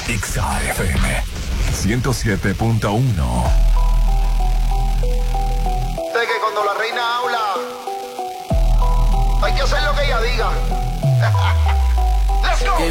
XAFM 107.1. De que cuando la reina habla, hay que hacer lo que ella diga. Let's go.